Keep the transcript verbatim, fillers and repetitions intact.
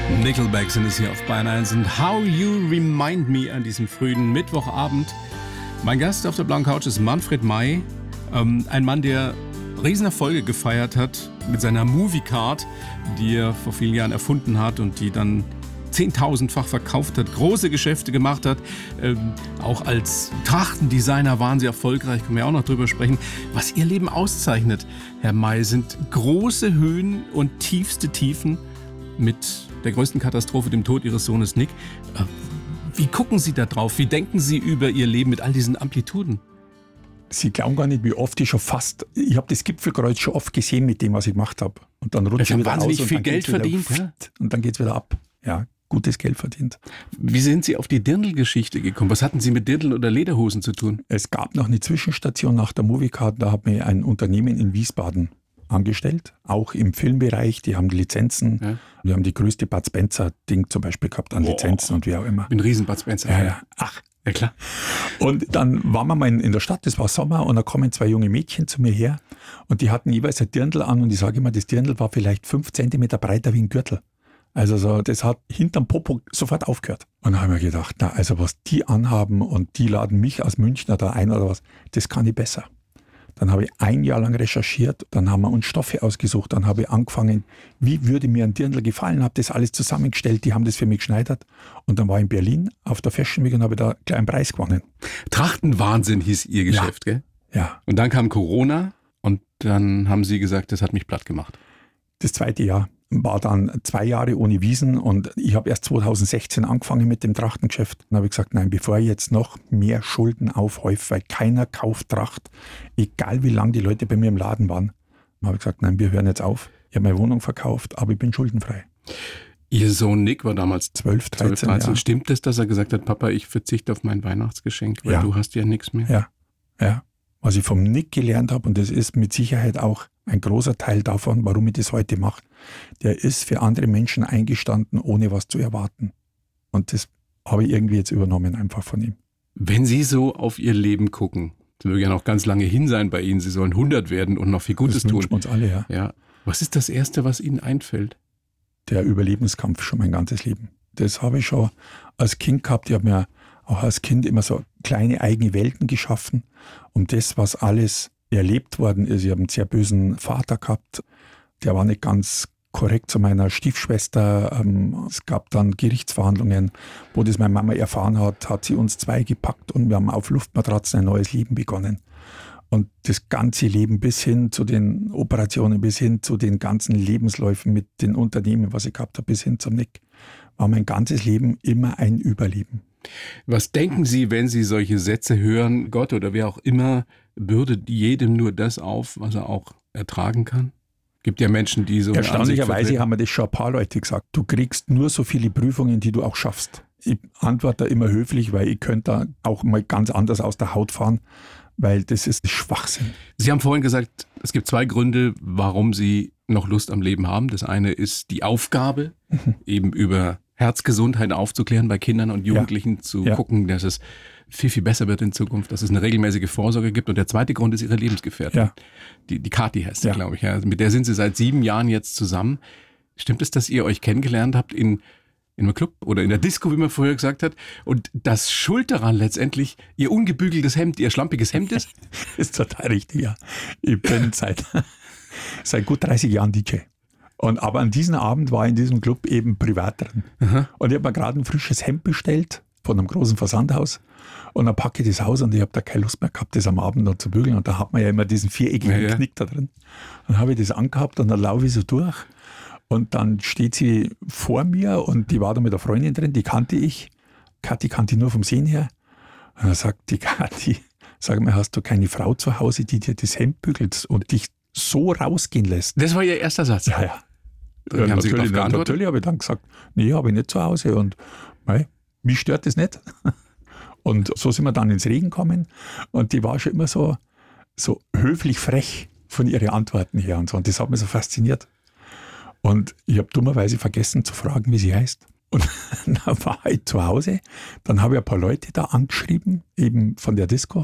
Nickelback sind es hier auf Bayern eins und How You Remind Me an diesem frühen Mittwochabend. Mein Gast auf der blauen Couch ist Manfred May, ähm, ein Mann, der Riesenerfolge gefeiert hat mit seiner Movie Card, die er vor vielen Jahren erfunden hat und die dann zehntausendfach verkauft hat, große Geschäfte gemacht hat. Ähm, auch als Trachtendesigner waren Sie erfolgreich, können wir auch noch drüber sprechen. Was Ihr Leben auszeichnet, Herr May, sind große Höhen und tiefste Tiefen mit der größten Katastrophe, dem Tod Ihres Sohnes Nick. Äh, wie gucken Sie da drauf? Wie denken Sie über Ihr Leben mit all diesen Amplituden? Sie glauben gar nicht, wie oft ich schon fast, ich habe das Gipfelkreuz schon oft gesehen mit dem, was ich gemacht habe. Und dann rutsche ich wieder wahnsinnig aus viel und Geld verdient, wieder, ja? Und dann geht es wieder ab. Ja, gutes Geld verdient. Wie sind Sie auf die Dirndl-Geschichte gekommen? Was hatten Sie mit Dirndl oder Lederhosen zu tun? Es gab noch eine Zwischenstation nach der Moviecard, da hat mir ein Unternehmen in Wiesbaden angestellt, auch im Filmbereich. Die haben Lizenzen. Ja. Wir haben die größte Bud Spencer-Ding zum Beispiel gehabt an Boah. Lizenzen und wie auch immer. Ich bin ein riesen Bud Spencer. Ja, ja. Ach, ja klar. Und dann waren wir mal in der Stadt, das war Sommer, und da kommen zwei junge Mädchen zu mir her und die hatten jeweils ein Dirndl an und ich sage immer, das Dirndl war vielleicht fünf Zentimeter breiter wie ein Gürtel. Also so, das hat hinterm Popo sofort aufgehört. Und da habe ich mir gedacht, na, also was die anhaben und die laden mich als Münchner da ein oder was, das kann ich besser. Dann habe ich ein Jahr lang recherchiert, dann haben wir uns Stoffe ausgesucht, dann habe ich angefangen, wie würde mir ein Dirndl gefallen, habe das alles zusammengestellt, die haben das für mich geschneidert und dann war ich in Berlin auf der Fashion Week und habe da gleich einen Preis gewonnen. Trachtenwahnsinn hieß Ihr Geschäft, ja. Gell? Ja. Und dann kam Corona und dann haben Sie gesagt, das hat mich platt gemacht. Das zweite Jahr war dann zwei Jahre ohne Wiesen und ich habe erst zweitausendsechzehn angefangen mit dem Trachtengeschäft. Dann habe ich gesagt, nein, bevor ich jetzt noch mehr Schulden aufhäufe, weil keiner kauft Tracht, egal wie lange die Leute bei mir im Laden waren, dann habe ich gesagt, nein, wir hören jetzt auf. Ich habe meine Wohnung verkauft, aber ich bin schuldenfrei. Ihr Sohn Nick war damals zwölf, dreizehn. Ja. Stimmt es, dass er gesagt hat, Papa, ich verzichte auf mein Weihnachtsgeschenk, weil ja. du hast ja nichts mehr? Ja, ja. Was ich vom Nick gelernt habe, und das ist mit Sicherheit auch ein großer Teil davon, warum ich das heute mache, der ist für andere Menschen eingestanden, ohne was zu erwarten. Und das habe ich irgendwie jetzt übernommen, einfach von ihm. Wenn Sie so auf Ihr Leben gucken, das möge ja noch ganz lange hin sein bei Ihnen, Sie sollen hundert werden und noch viel Gutes das tun. Das wünschen wir uns alle, ja. ja. Was ist das Erste, was Ihnen einfällt? Der Überlebenskampf schon mein ganzes Leben. Das habe ich schon als Kind gehabt. Ich habe mir auch als Kind immer so kleine eigene Welten geschaffen, um das, was alles erlebt worden ist. Ich habe einen sehr bösen Vater gehabt, der war nicht ganz korrekt zu meiner Stiefschwester. Es gab dann Gerichtsverhandlungen, wo das meine Mama erfahren hat, hat sie uns zwei gepackt und wir haben auf Luftmatratzen ein neues Leben begonnen. Und das ganze Leben bis hin zu den Operationen, bis hin zu den ganzen Lebensläufen mit den Unternehmen, was ich gehabt habe, bis hin zum Nick, war mein ganzes Leben immer ein Überleben. Was denken Sie, wenn Sie solche Sätze hören, Gott oder wer auch immer bürdet jedem nur das auf, was er auch ertragen kann? Gibt ja Menschen, die so... Erstaunlicherweise haben mir das schon ein paar Leute gesagt. Du kriegst nur so viele Prüfungen, die du auch schaffst. Ich antworte da immer höflich, weil ich könnte da auch mal ganz anders aus der Haut fahren, weil das ist Schwachsinn. Sie haben vorhin gesagt, es gibt zwei Gründe, warum Sie noch Lust am Leben haben. Das eine ist die Aufgabe, mhm. eben über Herzgesundheit aufzuklären bei Kindern und Jugendlichen, ja. zu ja. gucken, dass es viel, viel besser wird in Zukunft, dass es eine regelmäßige Vorsorge gibt. Und der zweite Grund ist Ihre Lebensgefährtin. Ja. Die, die Kathi heißt sie, ja. glaube ich. Ja. Mit der sind Sie seit sieben Jahren jetzt zusammen. Stimmt es, dass ihr euch kennengelernt habt in, in einem Club oder in der Disco, wie man vorher gesagt hat? Und das Schuld daran letztendlich Ihr ungebügeltes Hemd, Ihr schlampiges Hemd ist? Ist total richtig, ja. Ich bin seit, seit gut dreißig Jahren D J. Und, aber an diesem Abend war in diesem Club eben privat drin. Aha. Und ich habe mir gerade ein frisches Hemd bestellt von einem großen Versandhaus. Und dann packe ich das aus und ich habe da keine Lust mehr gehabt, das am Abend noch zu bügeln. Und da hat man ja immer diesen viereckigen ja, ja. Knick da drin. Dann habe ich das angehabt und dann laufe ich so durch. Und dann steht sie vor mir und die war da mit einer Freundin drin, die kannte ich. Kathi kannte ich nur vom Sehen her. Und dann sagt die Kathi, sag mal, hast du keine Frau zu Hause, die dir das Hemd bügelt und dich so rausgehen lässt? Das war Ihr erster Satz? Ja, ja. Ja, haben Sie natürlich, geantwortet? Natürlich habe ich dann gesagt, nee, habe ich nicht zu Hause und mei, mich stört das nicht. Und so sind wir dann ins Reden gekommen und die war schon immer so, so höflich frech von ihren Antworten her und so und das hat mich so fasziniert. Und ich habe dummerweise vergessen zu fragen, wie sie heißt. Und dann war ich zu Hause, dann habe ich ein paar Leute da angeschrieben, eben von der Disco.